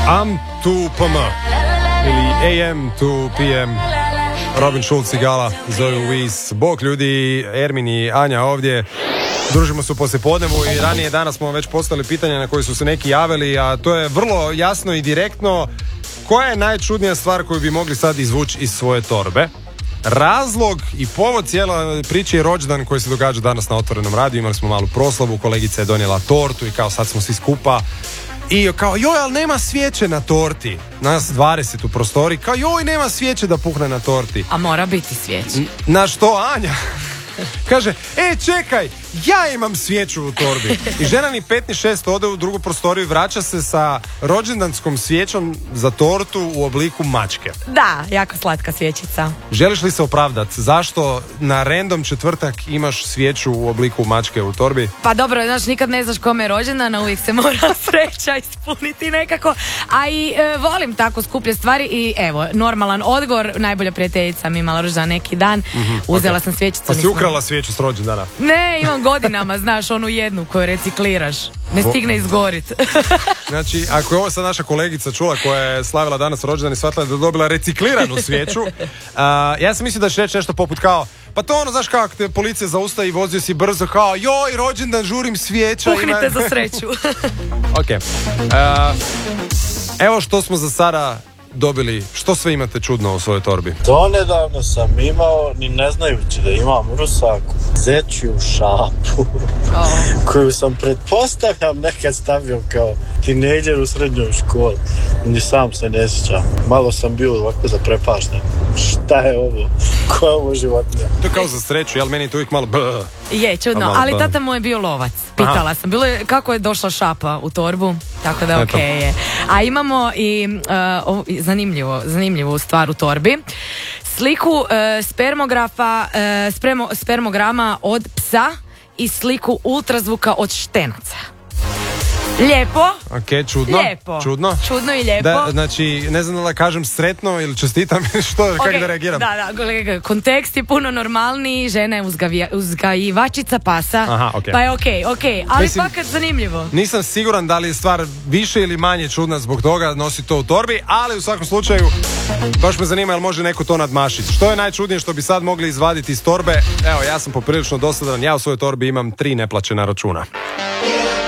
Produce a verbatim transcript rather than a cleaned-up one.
am to P M ili A M to P M. Robin Schulz i Gala, Zoe Louise. Bog ljudi, Ermin i Anja ovdje. Družimo se u poslijepodnevu i ranije danas smo već postavili pitanja na koje su se neki javili, a to je vrlo jasno i direktno. Koja je najčudnija stvar koju bi mogli sad izvući iz svoje torbe? Razlog i povod cijela priče je rođendan koji se događa danas na Otvorenom radiju. Imali smo malu proslavu, kolegica je donijela tortu i kao sad smo svi skupa. I kao, joj, ali nema svijeće na torti. Nas dvadeset u prostori, kao, joj, nema svijeće da puhne na torti. A mora biti svijeće. Na što Anja kaže, e, čekaj, ja imam svijeću u torbi. I žena ni pet ni šest ode u drugu prostoriju i vraća se sa rođendanskom svijećom za tortu u obliku mačke. Da, jako slatka svijećica. Želiš li se opravdati? Zašto na random četvrtak imaš svijeću u obliku mačke u torbi? Pa dobro, znaš, nikad ne znaš kome je rođendan, uvijek se mora sreća ispuniti nekako. A i e, volim tako skuplje stvari i evo, normalan odgovor, najbolja prijateljica mi imala rođendan neki dan, mm-hmm, uzela okay. sam svijećicu. Pa si ukrala svijeću s rođendana? Ne, imam godinama, znaš, onu jednu koju recikliraš. Ne stigne izgorit. Znači, ako je ovo sad naša kolegica čula koja je slavila danas rođendan i shvatila da je dobila recikliranu svijeću, uh, ja sam mislio da će reći nešto poput kao, pa to ono, znaš kako te policija zaustavi i vozio si brzo kao, joj, rođendan, žurim svijeća. Puhnite ima... za sreću. Ok. Uh, evo što smo za sada dobili. Što sve imate čudno u svojoj torbi? Donedavno sam imao, ni ne znajući da imam u rusaku, zečju šapu, oh. koju sam pretpostavljam nekad stavio kao tinejdžer u srednjoj školi. Ni sam se ne sjećam. Malo sam bio ovako zaprepašten. Šta je ovo? Koja je ovo životinja? To je kao za sreću, jel meni to uvijek malo... Je, čudno, ali b. tata mu je bio lovac. Pitala Aha. sam, bilo je kako je došla šapa u torbu, tako da okej okay je. A imamo i uh, oh, zanimljivo, zanimljivu stvar u torbi. Sliku uh, spermografa, uh, spremo, spermograma od psa i sliku ultrazvuka od štenaca. Lijepo. Ok, čudno. Lijepo. Čudno. Čudno i lijepo. Da, znači, ne znam da kažem sretno ili čestitam, što, okay. kako da reagiram. Da, da, kontekst je puno normalniji, žena je uzgavija, uzgajivačica pasa. Aha, ok. Pa je ok, ok, ali Mislim, fakat zanimljivo. Nisam siguran da li je stvar više ili manje čudna zbog toga nosi to u torbi, ali u svakom slučaju, baš me zanima jel može neko to nadmašiti. Što je najčudnije što bi sad mogli izvaditi iz torbe? Evo, ja sam poprilično dosadan, ja u svojoj torbi imam tri neplaćena računa.